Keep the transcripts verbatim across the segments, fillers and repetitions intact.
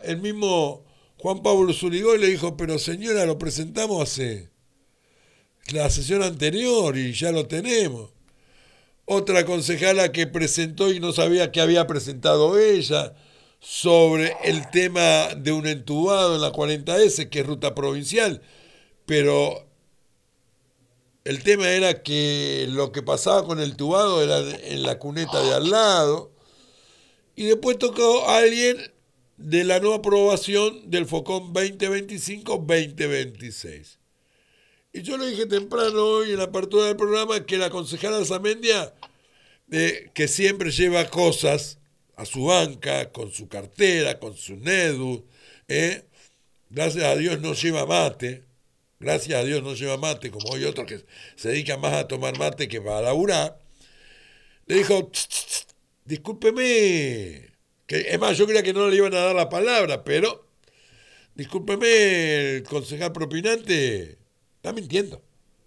el mismo Juan Pablo Zurigol le dijo, pero señora, lo presentamos hace la sesión anterior y ya lo tenemos. Otra concejala que presentó y no sabía que había presentado ella sobre el tema de un entubado en la cuarenta ese, que es ruta provincial, pero el tema era que lo que pasaba con el tubado era en la cuneta de al lado. Y después tocó a alguien de la no aprobación del FOCOM veinte veinticinco veinte veintiséis. Y yo le dije temprano hoy en la apertura del programa que la concejala Zamendia, eh, que siempre lleva cosas a su banca, con su cartera, con su NEDU, eh, gracias a Dios no lleva mate, gracias a Dios no lleva mate, como hay otros que se dedican más a tomar mate que para laburar, le dijo, "Tss, tss, tss, discúlpeme, que es más, yo creía que no le iban a dar la palabra, pero, discúlpeme, el concejal propinante está mintiendo.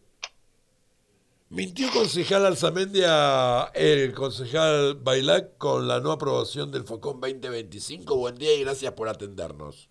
Mintió concejal Alzamendia, el concejal Bailac, con la no aprobación del FOCOM veinte veinticinco. Buen día y gracias por atendernos.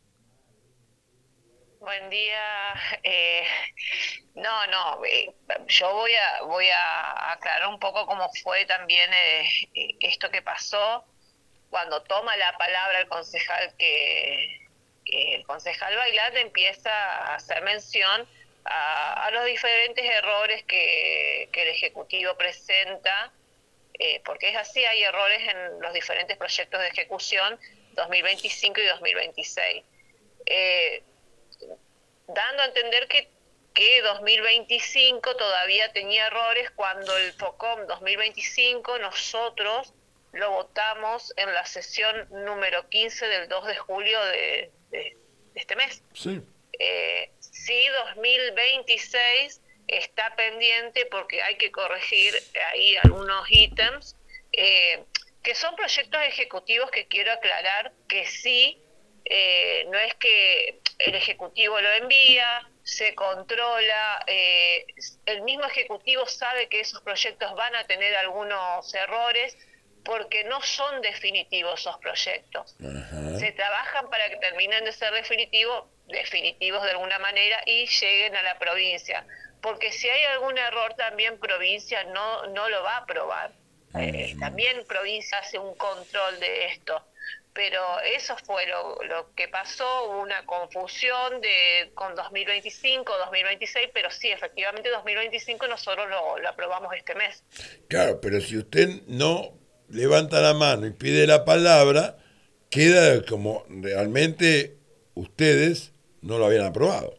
Buen día. Eh, no, no, eh, yo voy a voy a aclarar un poco cómo fue también eh, eh, esto que pasó cuando toma la palabra el concejal que, que el concejal Bailat empieza a hacer mención a, a los diferentes errores que, que el Ejecutivo presenta, eh, porque es así, hay errores en los diferentes proyectos de ejecución dos mil veinticinco y dos mil veintiséis. Eh, dando a entender que, que dos mil veinticinco todavía tenía errores cuando el FOCOM dos mil veinticinco nosotros lo votamos en la sesión número quince del dos de julio de, de, de este mes. Sí. Eh, sí, dos mil veintiséis está pendiente porque hay que corregir ahí algunos ítems, eh, que son proyectos ejecutivos que quiero aclarar que sí, eh, no es que el Ejecutivo lo envía, se controla, eh, el mismo Ejecutivo sabe que esos proyectos van a tener algunos errores porque no son definitivos esos proyectos. Ajá. Se trabajan para que terminen de ser definitivos, definitivos de alguna manera y lleguen a la provincia. Porque si hay algún error también provincia no, no lo va a aprobar. Eh, también provincia hace un control de esto. Pero eso fue lo, lo que pasó, hubo una confusión de con dos mil veinticinco, dos mil veintiséis, pero sí, efectivamente dos mil veinticinco nosotros lo, lo aprobamos este mes. Claro, pero si usted no levanta la mano y pide la palabra, queda como realmente ustedes no lo habían aprobado.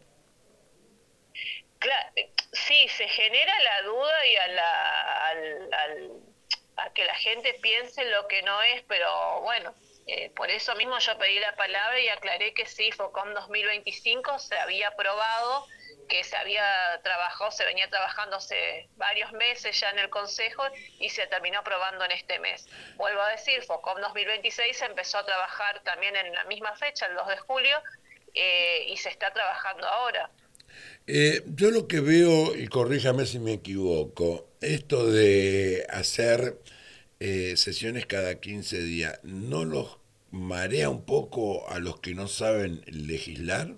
Claro, sí, se genera la duda y a, la, al, al, a que la gente piense lo que no es, pero bueno, eh, por eso mismo yo pedí la palabra y aclaré que sí, FOCOM dos mil veinticinco se había aprobado, que se había trabajado, se venía trabajando hace varios meses ya en el Consejo y se terminó aprobando en este mes. Vuelvo a decir, FOCOM dos mil veintiséis se empezó a trabajar también en la misma fecha, el dos de julio, eh, y se está trabajando ahora. Eh, yo lo que veo, y corríjame si me equivoco, esto de hacer eh, sesiones cada quince días, ¿no los marea un poco a los que no saben legislar?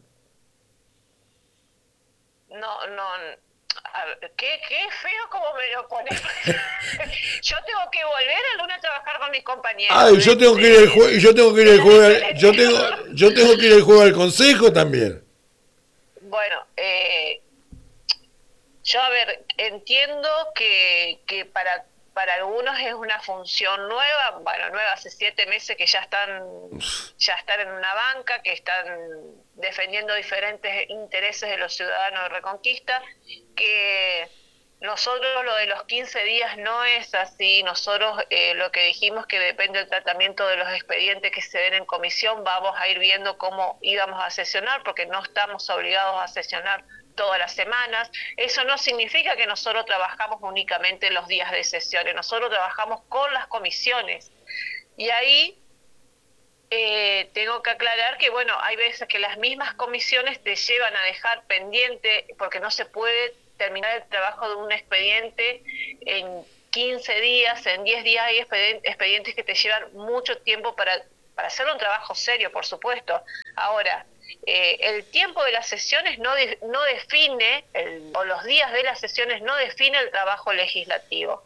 No, no, a ver, qué, qué feo como me lo pones. Yo tengo que volver a Luna a trabajar con mis compañeros. Ay, yo De, tengo que ir al de, juego, yo tengo que ir de al la juego, yo tengo, diferencia. yo tengo que ir al juego al consejo también. Bueno, eh, yo, a ver, entiendo que, que para, para algunos es una función nueva, bueno, nueva hace siete meses que ya están, ya están en una banca, que están defendiendo diferentes intereses de los ciudadanos de Reconquista, que nosotros lo de los quince días no es así, nosotros eh, lo que dijimos que depende del tratamiento de los expedientes que se den en comisión, vamos a ir viendo cómo íbamos a sesionar, porque no estamos obligados a sesionar todas las semanas. Eso no significa que nosotros trabajamos únicamente los días de sesiones, nosotros trabajamos con las comisiones. Y ahí eh, tengo que aclarar que, bueno, hay veces que las mismas comisiones te llevan a dejar pendiente, porque no se puede terminar el trabajo de un expediente en quince días, en diez días hay expedientes que te llevan mucho tiempo para, para hacer un trabajo serio, por supuesto. Ahora, eh, el tiempo de las sesiones no, de, no define, el, o los días de las sesiones no define el trabajo legislativo.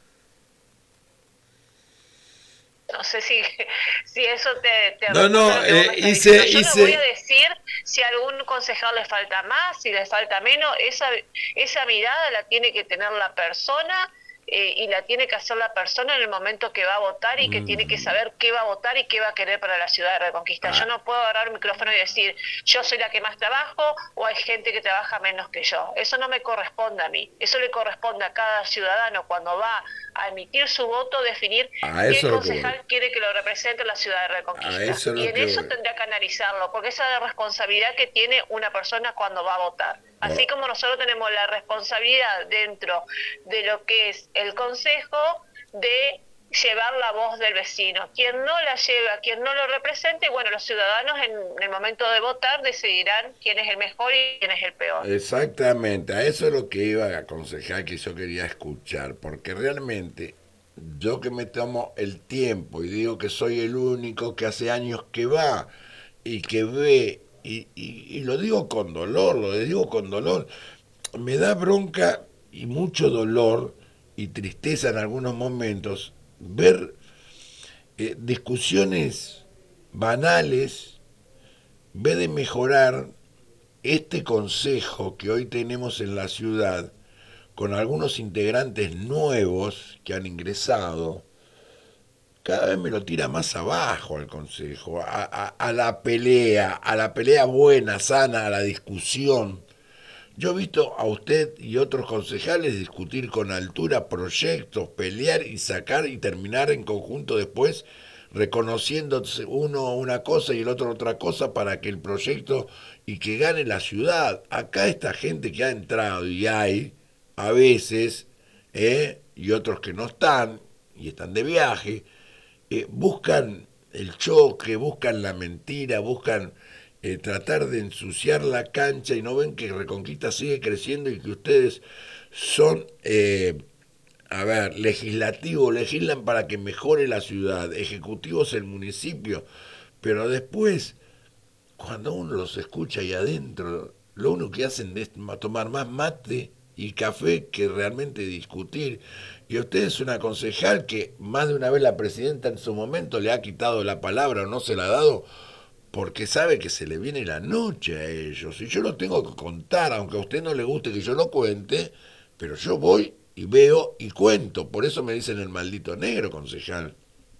No sé si, si eso te, te No, responde no, lo que vos eh, me estás hice, diciendo. Yo no voy a hice, decir si a algún concejal le falta más, si le falta menos. Esa, esa mirada la tiene que tener la persona, eh, y la tiene que hacer la persona en el momento que va a votar, y que tiene que saber qué va a votar y qué va a querer para la ciudad de Reconquista. Yo ah, no puedo agarrar el micrófono y decir, yo soy la que más trabajo o hay gente que trabaja menos que yo. Eso no me corresponde a mí. Eso le corresponde a cada ciudadano cuando va a emitir su voto, definir a qué eso es lo que voy, concejal quiere que lo represente en la ciudad de a Reconquista. eso es Y lo en que eso voy. tendrá que analizarlo, porque esa es la responsabilidad que tiene una persona cuando va a votar. Así Oh, como nosotros tenemos la responsabilidad dentro de lo que es el consejo de llevar la voz del vecino. Quien no la lleva, quien no lo represente, bueno, los ciudadanos en el momento de votar decidirán quién es el mejor y quién es el peor. exactamente, a eso es lo que iba a aconsejar, que yo quería escuchar, porque realmente yo que me tomo el tiempo y digo que soy el único que hace años que va y que ve, y, y, y lo digo con dolor, lo digo con dolor, me da bronca y mucho dolor y tristeza en algunos momentos ver eh, discusiones banales, ve de mejorar este consejo que hoy tenemos en la ciudad, con algunos integrantes nuevos que han ingresado, cada vez me lo tira más abajo al consejo, a, a, a la pelea, a la pelea buena, sana, a la discusión. Yo he visto a usted y otros concejales discutir con altura proyectos, pelear y sacar y terminar en conjunto después, reconociéndose uno una cosa y el otro otra cosa para que el proyecto y que gane la ciudad. Acá esta gente que ha entrado y hay, a veces, ¿eh? Y otros que no están y están de viaje, eh, buscan el choque, buscan la mentira, buscan eh, tratar de ensuciar la cancha y no ven que Reconquista sigue creciendo y que ustedes son, eh, a ver, legislativos, legislan para que mejore la ciudad, ejecutivos el municipio, pero después, cuando uno los escucha ahí adentro, lo único que hacen es tomar más mate y café que realmente discutir. Y usted es una concejal que más de una vez la presidenta en su momento le ha quitado la palabra o no se la ha dado porque sabe que se le viene la noche a ellos. Y yo lo tengo que contar, aunque a usted no le guste que yo lo cuente, pero yo voy y veo y cuento. Por eso me dicen el maldito negro, concejal.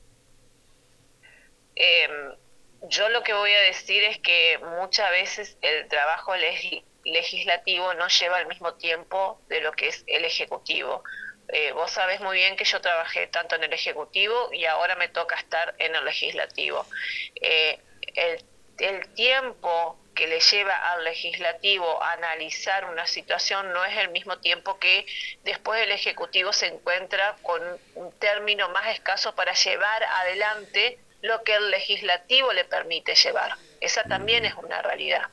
Eh, yo lo que voy a decir es que muchas veces el trabajo leg legislativo no lleva el mismo tiempo de lo que es el ejecutivo. Eh, vos sabés muy bien que yo trabajé tanto en el ejecutivo y ahora me toca estar en el legislativo. Eh, el, el tiempo que le lleva al legislativo a analizar una situación no es el mismo tiempo que después el ejecutivo se encuentra con un término más escaso para llevar adelante lo que el legislativo le permite llevar. Esa también es una realidad.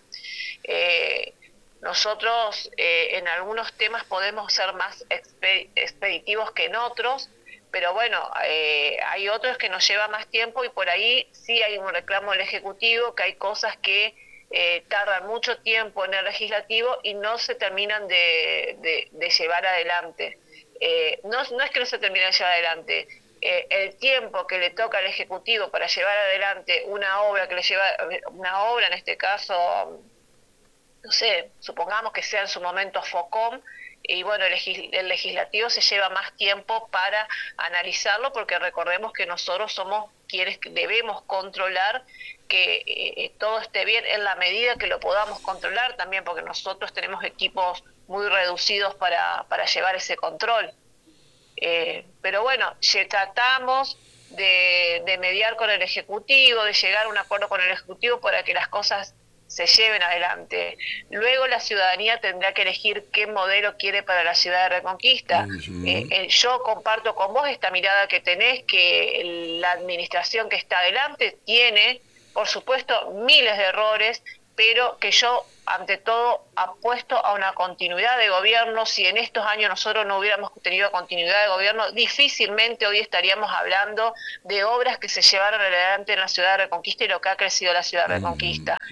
Eh, nosotros eh, en algunos temas podemos ser más expeditivos que en otros, pero bueno, eh, hay otros que nos lleva más tiempo y por ahí sí hay un reclamo del Ejecutivo, que hay cosas que eh, tardan mucho tiempo en el legislativo y no se terminan de, de, de llevar adelante. Eh, no, no es que no se terminen de llevar adelante, eh, el tiempo que le toca al Ejecutivo para llevar adelante una obra que le lleva, una obra en este caso, no sé, supongamos que sea en su momento FOCOM, y bueno, el, legis el legislativo se lleva más tiempo para analizarlo, porque recordemos que nosotros somos quienes debemos controlar que eh, todo esté bien en la medida que lo podamos controlar también, porque nosotros tenemos equipos muy reducidos para, para llevar ese control. Eh, pero bueno, tratamos de, de mediar con el Ejecutivo, de llegar a un acuerdo con el Ejecutivo para que las cosas se lleven adelante. Luego la ciudadanía tendrá que elegir qué modelo quiere para la ciudad de Reconquista. Eh, Uh-huh. eh, yo comparto con vos esta mirada que tenés, que la administración que está adelante tiene, por supuesto, miles de errores, pero que yo, ante todo, apuesto a una continuidad de gobierno. Si en estos años nosotros no hubiéramos tenido continuidad de gobierno, difícilmente hoy estaríamos hablando de obras que se llevaron adelante en la ciudad de Reconquista y lo que ha crecido la ciudad de Uh-huh. Reconquista.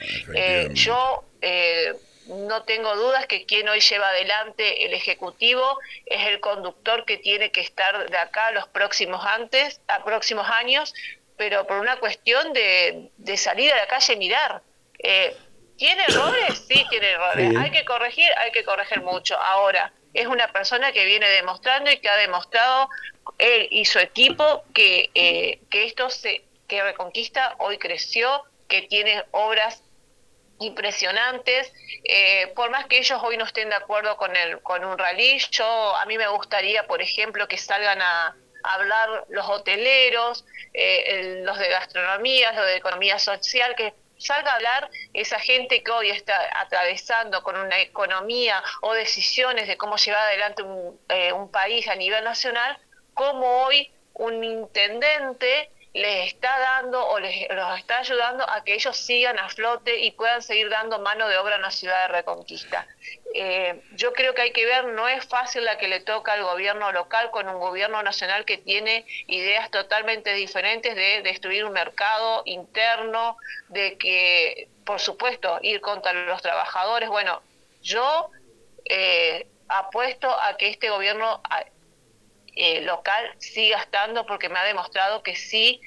Eh, efectivamente. yo eh, no tengo dudas que quien hoy lleva adelante el Ejecutivo es el conductor que tiene que estar de acá a los próximos, antes, a próximos años, pero por una cuestión de, de salir a la calle y mirar. Eh, ¿Tiene errores? Sí, tiene errores. Sí. ¿Hay que corregir? Hay que corregir mucho. Ahora, es una persona que viene demostrando y que ha demostrado él y su equipo que, eh, que esto se, que Reconquista hoy creció, que tiene obras impresionantes, eh, por más que ellos hoy no estén de acuerdo con el con un rally. Yo a mí me gustaría, por ejemplo, que salgan a, a hablar los hoteleros, eh, el, los de gastronomía, los de economía social, que salga a hablar esa gente que hoy está atravesando con una economía o decisiones de cómo llevar adelante un, eh, un país a nivel nacional, cómo hoy un intendente les está dando o les los está ayudando a que ellos sigan a flote y puedan seguir dando mano de obra a una ciudad de Reconquista. Eh, yo creo que hay que ver, no es fácil la que le toca al gobierno local con un gobierno nacional que tiene ideas totalmente diferentes de destruir un mercado interno, de que, por supuesto, ir contra los trabajadores. Bueno, yo eh, apuesto a que este gobierno Eh, local siga estando, porque me ha demostrado que sí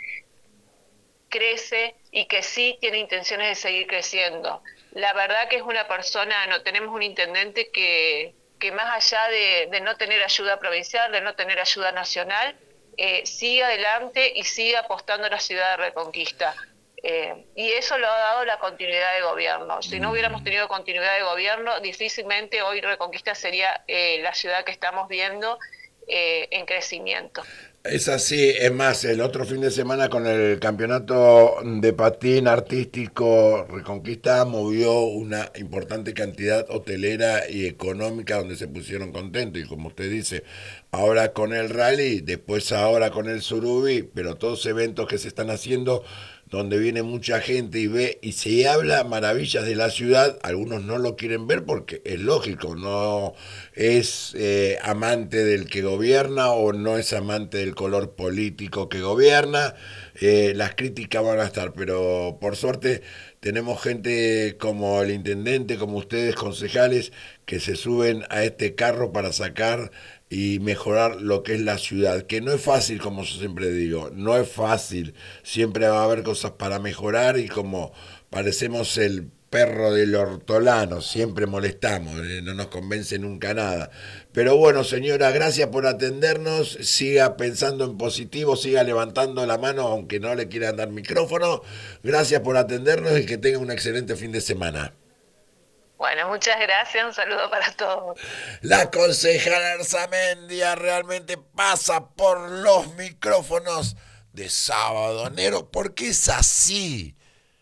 crece y que sí tiene intenciones de seguir creciendo. La verdad que es una persona, no tenemos un intendente que, que más allá de, de no tener ayuda provincial, de no tener ayuda nacional, eh, sigue adelante y sigue apostando a la ciudad de Reconquista. Eh, y eso lo ha dado la continuidad de gobierno. Si no hubiéramos tenido continuidad de gobierno, difícilmente hoy Reconquista sería eh, la ciudad que estamos viendo eh, en crecimiento. Es así, es más, el otro fin de semana con el campeonato de patín artístico Reconquista movió una importante cantidad hotelera y económica donde se pusieron contentos y como usted dice, ahora con el rally, después ahora con el Surubi, pero todos eventos que se están haciendo donde viene mucha gente y ve y se habla maravillas de la ciudad, algunos no lo quieren ver porque es lógico, no es eh, amante del que gobierna o no es amante del color político que gobierna, eh, las críticas van a estar, pero por suerte tenemos gente como el intendente, como ustedes, concejales, que se suben a este carro para sacar y mejorar lo que es la ciudad, que no es fácil, como yo siempre digo, no es fácil, siempre va a haber cosas para mejorar y como parecemos el perro del hortolano, siempre molestamos, eh, no nos convence nunca nada. Pero bueno, señora, gracias por atendernos, siga pensando en positivo, siga levantando la mano aunque no le quieran dar micrófono, gracias por atendernos y que tenga un excelente fin de semana. Bueno, muchas gracias, un saludo para todos. La concejala Arzamendia realmente pasa por los micrófonos de Sabadonero porque es así.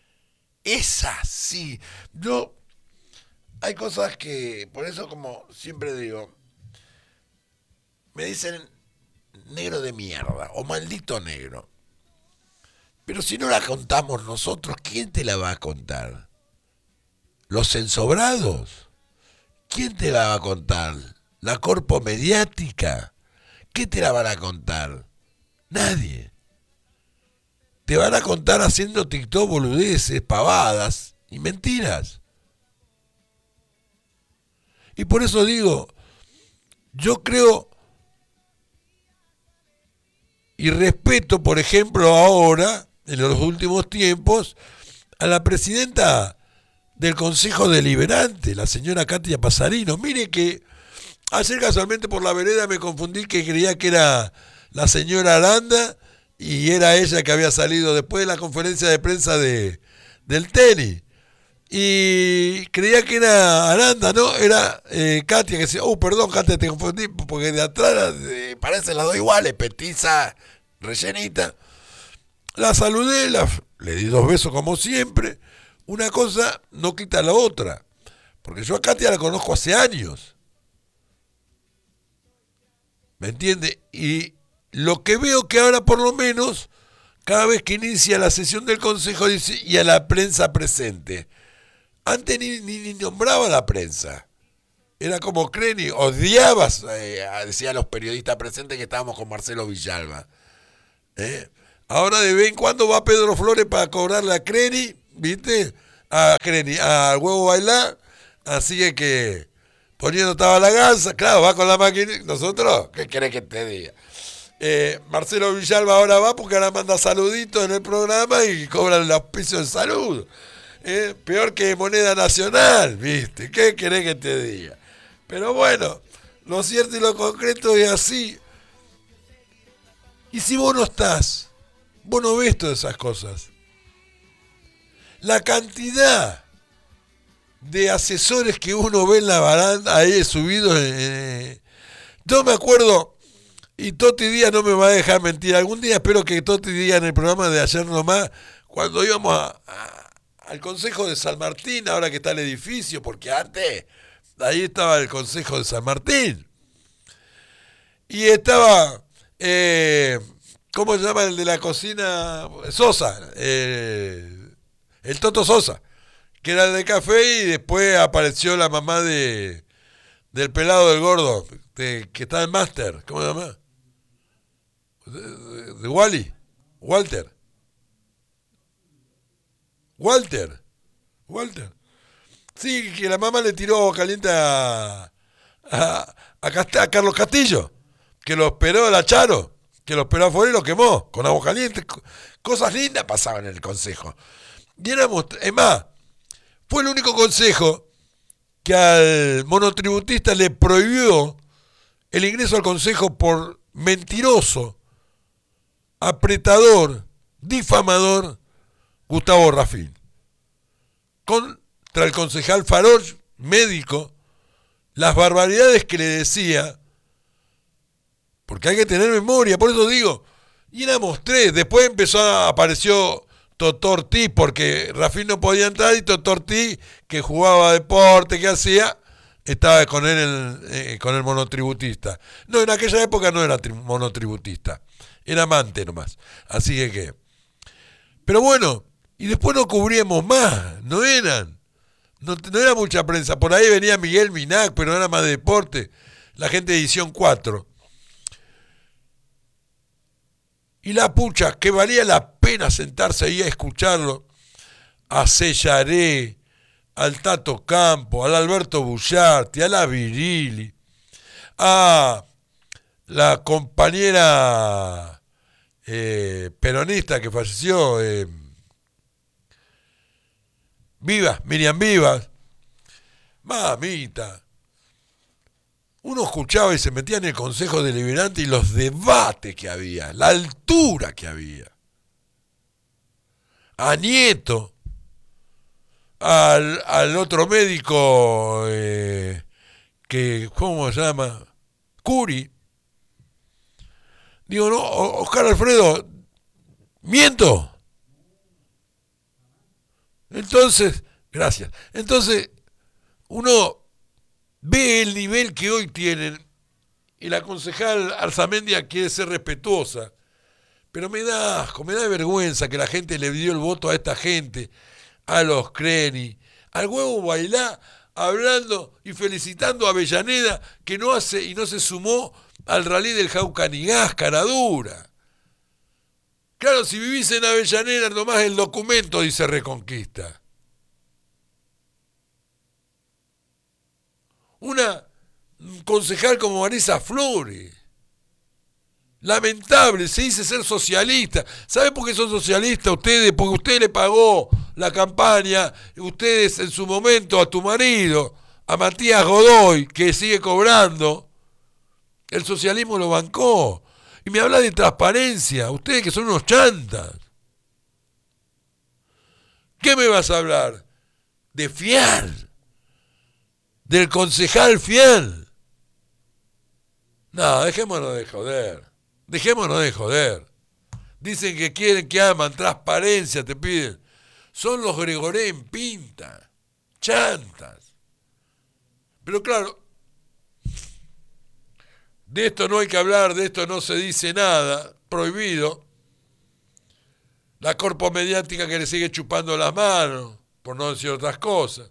Es así. Yo, hay cosas que, por eso como siempre digo, me dicen negro de mierda o maldito negro. Pero si no la contamos nosotros, ¿quién te la va a contar? ¿Los ensobrados? ¿Quién te la va a contar? ¿La corpo mediática? ¿Qué te la van a contar? Nadie. Te van a contar haciendo TikTok boludeces, pavadas y mentiras. Y por eso digo, yo creo y respeto, por ejemplo, ahora, en los últimos tiempos, a la presidenta del Consejo Deliberante, la señora Katia Pasarino. Mire que ayer casualmente por la vereda me confundí que creía que era la señora Aranda y era ella que había salido después de la conferencia de prensa de, del tenis. Y creía que era Aranda, ¿no? Era eh, Katia que decía, oh, perdón, Katia, te confundí, porque de atrás eh, parecen las dos iguales, petiza, rellenita. La saludé, la, le di dos besos como siempre. Una cosa no quita la otra. Porque yo a Katia la conozco hace años. ¿Me entiende? Y lo que veo que ahora por lo menos, cada vez que inicia la sesión del Consejo dice, y a la prensa presente. Antes ni, ni, ni nombraba a la prensa. Era como Creni, odiabas, eh, decían los periodistas presentes que estábamos con Marcelo Villalba. ¿Eh? Ahora de vez en cuando va Pedro Flores para cobrarle a Creni, ¿viste? a Creni, a Huevo Bailar, así que, que poniendo estaba la gansa, claro, va con la máquina, nosotros, ¿qué querés que te diga? Eh, Marcelo Villalba ahora va porque ahora manda saluditos en el programa y cobra el auspicio de salud. Eh, peor que moneda nacional, ¿viste? ¿Qué querés que te diga? Pero bueno, lo cierto y lo concreto es así. Y si vos no estás, vos no ves todas esas cosas. La cantidad de asesores que uno ve en la baranda ahí subidos. Eh, yo me acuerdo, y Toti Díaz no me va a dejar mentir, algún día espero que Toti Díaz en el programa de ayer nomás, cuando íbamos a, a, al Consejo de San Martín, ahora que está el edificio, porque antes ahí estaba el Consejo de San Martín. Y estaba, eh, ¿cómo se llama el de la cocina? Sosa, eh, el Toto Sosa, que era el de café, y después apareció la mamá de del pelado del gordo, de, que está en Master, ¿cómo se llama? De, de, de Wally, Walter. Walter, Walter. Sí, que la mamá le tiró caliente a, a, a, Cast- a Carlos Castillo, que lo esperó a la Charo, que lo esperó afuera y lo quemó, con agua caliente. Co- Cosas lindas pasaban en el consejo. Y éramos, es más, fue el único consejo que al monotributista le prohibió el ingreso al consejo por mentiroso, apretador, difamador, Gustavo Rafín. Contra el concejal Faroch, médico, las barbaridades que le decía, porque hay que tener memoria, por eso digo, y éramos tres, después empezó a, apareció Totó Ortiz, porque Rafín no podía entrar, y Totó Ortiz, que jugaba deporte, que hacía, estaba con él, el, eh, con el monotributista. No, en aquella época no era tri- monotributista, era amante nomás, así que que, pero bueno, y después no cubríamos más, no eran, no, no era mucha prensa, por ahí venía Miguel Minac, pero era más deporte, la gente de Edición cuatro. Y la pucha, que valía la pena sentarse ahí a escucharlo, a Sellaré, al Tato Campo, al Alberto Bullarte, a la Virili, a la compañera eh, peronista que falleció, eh, Vivas, Miriam Vivas, mamita. Uno escuchaba y se metía en el Consejo Deliberante y los debates que había, la altura que había. A Nieto, al, al otro médico, eh, que, ¿cómo se llama? Curi. Digo, no, Oscar Alfredo, miento. Entonces, gracias. Entonces, uno ve el nivel que hoy tienen, y la concejal Arzamendia quiere ser respetuosa, pero me da asco, me da vergüenza que la gente le dio el voto a esta gente, a los Creni, al Huevo Bailá, hablando y felicitando a Avellaneda, que no hace y no se sumó al rally del Jaucanigás, cara dura. Claro, si vivís en Avellaneda, nomás el documento dice Reconquista. Una concejal como Marisa Flores. Lamentable, se dice ser socialista. ¿Sabe por qué son socialistas ustedes? Porque usted le pagó la campaña, ustedes en su momento a tu marido, a Matías Godoy, que sigue cobrando, el socialismo lo bancó. Y me habla de transparencia, ustedes que son unos chantas. ¿Qué me vas a hablar? De Fial, del concejal Fial. No, dejémonos de joder. Dejémonos de joder. Dicen que quieren, que aman, transparencia te piden. Son los Gregoré en pinta. Chantas. Pero claro, de esto no hay que hablar, de esto no se dice nada, prohibido. La corpo mediática que le sigue chupando las manos, por no decir otras cosas.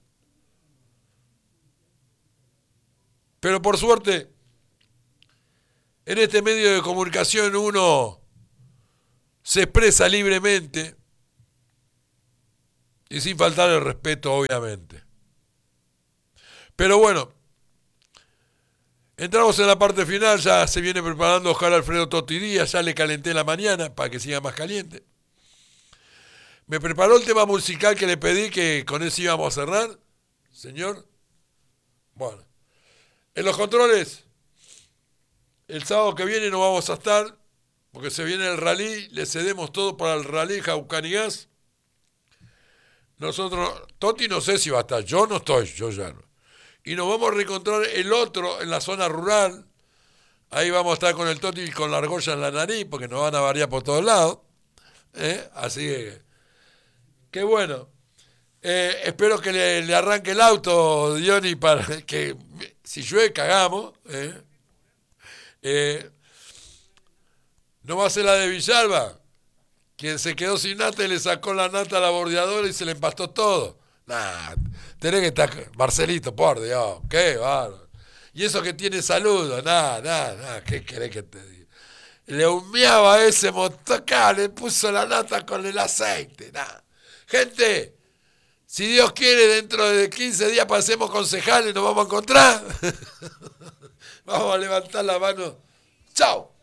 Pero por suerte, en este medio de comunicación uno se expresa libremente Y sin faltar el respeto, obviamente. Pero bueno, entramos en la parte final, ya se viene preparando Oscar Alfredo Totti Díaz, ya le calenté la mañana para que siga más caliente. Me preparó el tema musical que le pedí, que con ese íbamos a cerrar, señor. Bueno, en los controles, el sábado que viene no vamos a estar, porque se viene el rally, le cedemos todo para el rally Jaucanigas. Nosotros, Totti no sé si va a estar, yo no estoy, yo ya no. Y nos vamos a reencontrar el otro en la zona rural. Ahí vamos a estar con el Totti con la argolla en la nariz, porque nos van a variar por todos lados. ¿Eh? Así que, qué bueno. Eh, espero que le, le arranque el auto, Diony, para que si llueve cagamos. ¿eh? Eh, no va a ser la de Villalba, quien se quedó sin nata y le sacó la nata a la bordeadora y se le empastó todo. Nah, tenés que estar, Marcelito, por Dios, qué bárbaro. Y eso que tiene saludo, nada, nada, nada, ¿qué querés que te diga? Le humeaba a ese motocar, le puso la nata con el aceite, nada. Gente, si Dios quiere, dentro de quince días pasemos concejales, nos vamos a encontrar. Vamos a levantar la mano. Chao.